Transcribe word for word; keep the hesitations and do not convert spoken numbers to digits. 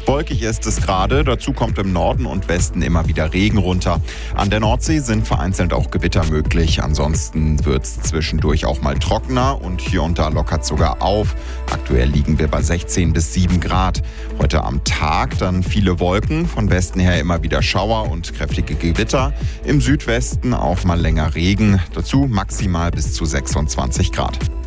Wolkig ist es gerade, dazu kommt im Norden und Westen immer wieder Regen runter. An der Nordsee sind vereinzelt auch Gewitter möglich. Ansonsten wird es zwischendurch auch mal trockener und hier und da lockert sogar auf. Aktuell liegen wir bei sechzehn bis sieben Grad. Heute am Tag dann viele Wolken, von Westen her immer wieder Schauer und kräftige Gewitter. Im Südwesten auch mal länger Regen, dazu maximal bis zu sechsundzwanzig Grad.